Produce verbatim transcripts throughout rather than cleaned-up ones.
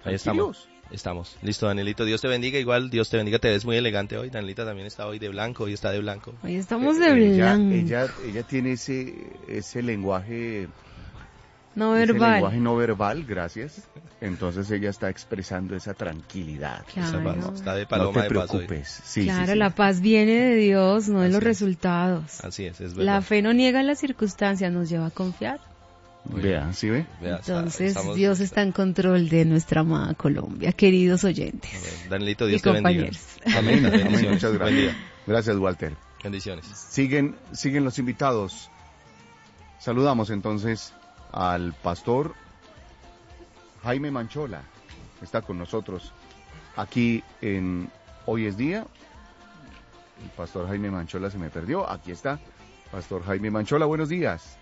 Ahí estamos. Estamos. Listo, Danielito. Dios te bendiga. Igual, Dios te bendiga. Te ves muy elegante hoy. Danielita también está hoy de blanco. Hoy está de blanco. Hoy estamos de Eh, blanco. Ella, ella, ella tiene ese, ese lenguaje... No ese verbal. lenguaje no verbal, gracias. Entonces ella está expresando esa tranquilidad. Claro. Esa, está de paloma no te de paso hoy. preocupes. Sí, claro, sí, sí. la paz viene de Dios, no de Así los es. resultados. Así es, es verdad. La fe no niega las circunstancias, nos lleva a confiar. Vea, ¿sí ve? Vea, está- Entonces, estamos- Dios está en control de nuestra amada Colombia, queridos oyentes. Amén. Danielito, Dios Y te bendiga. compañeros. Amén, amén. Bendiciones. Muchas Buen gracias. día. Gracias, Walter. Bendiciones. Siguen, siguen los invitados. Saludamos entonces al pastor Jaime Manchola. Está con nosotros aquí en Hoy es Día. El pastor Jaime Manchola se me perdió. Aquí está. Pastor Jaime Manchola, buenos días.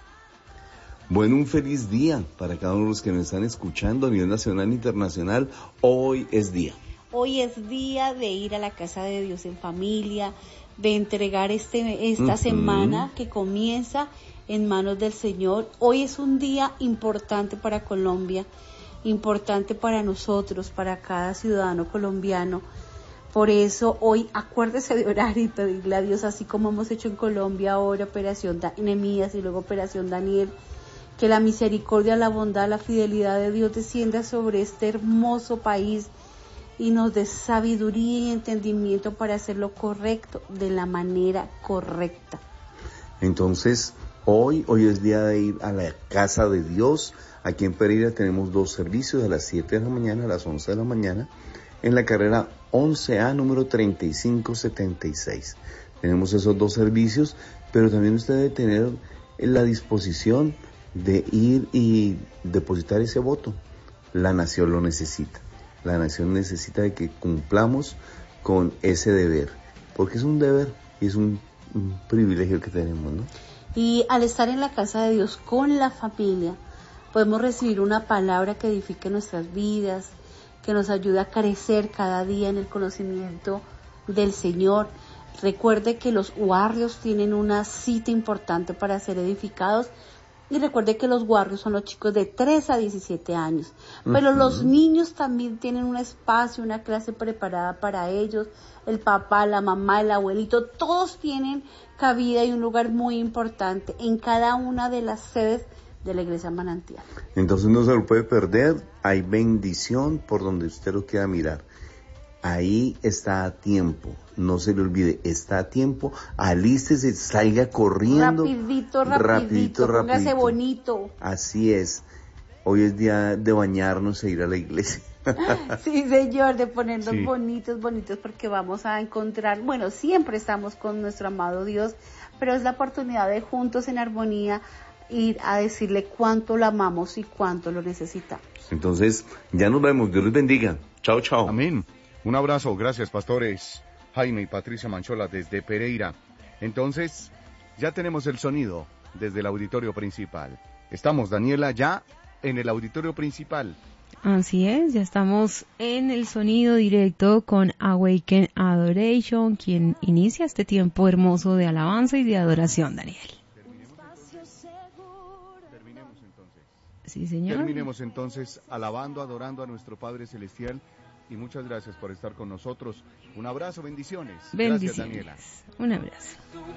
Bueno, un feliz día para cada uno de los que nos están escuchando a nivel nacional e internacional. Hoy es día. Hoy es día de ir a la casa de Dios en familia, de entregar este esta Uh-huh. semana que comienza en manos del Señor. Hoy es un día importante para Colombia, importante para nosotros, para cada ciudadano colombiano. Por eso hoy acuérdese de orar y pedirle a Dios, así como hemos hecho en Colombia ahora, Operación Da- Nehemías y luego Operación Daniel, que la misericordia, la bondad, la fidelidad de Dios descienda sobre este hermoso país y nos dé sabiduría y entendimiento para hacer lo correcto de la manera correcta. Entonces, hoy, hoy es día de ir a la casa de Dios. Aquí en Pereira tenemos dos servicios a las siete de la mañana, a las once de la mañana, en la carrera once A, número treinta y cinco setenta y seis. Tenemos esos dos servicios, pero también usted debe tener la disposición de ir y depositar ese voto. La nación lo necesita. La nación necesita de que cumplamos con ese deber, porque es un deber y es un, un privilegio que tenemos, ¿no? Y al estar en la casa de Dios con la familia, podemos recibir una palabra que edifique nuestras vidas, que nos ayude a crecer cada día en el conocimiento del Señor. Recuerde que los barrios tienen una cita importante para ser edificados. Y recuerde que los guardios son los chicos de tres a diecisiete años. Pero uh-huh. los niños también tienen un espacio, una clase preparada para ellos. El papá, la mamá, el abuelito, todos tienen cabida y un lugar muy importante en cada una de las sedes de la Iglesia Manantial. Entonces no se lo puede perder. Hay bendición por donde usted lo quiera mirar. Ahí está a tiempo, no se le olvide, está a tiempo, alístese, salga corriendo. Rapidito, rapidito, rapidito, póngase rapidito. Bonito. Así es, hoy es día de bañarnos e ir a la iglesia. Sí, señor, de ponernos sí. bonitos, bonitos, porque vamos a encontrar, bueno, siempre estamos con nuestro amado Dios, pero es la oportunidad de juntos en armonía ir a decirle cuánto lo amamos y cuánto lo necesitamos. Entonces, ya nos vemos, Dios les bendiga. Chao, chao. Amén. Un abrazo, gracias pastores Jaime y Patricia Manchola desde Pereira. Entonces, ya tenemos el sonido desde el auditorio principal. Estamos, Daniela, ya en el auditorio principal. Así es, ya estamos en el sonido directo con Awaken Adoration, quien inicia este tiempo hermoso de alabanza y de adoración, Daniel. Terminemos entonces. Sí, señor. Terminemos entonces alabando, adorando a nuestro Padre Celestial. Y muchas gracias por estar con nosotros. Un abrazo, bendiciones. Bendiciones. Gracias, Daniela. Un abrazo.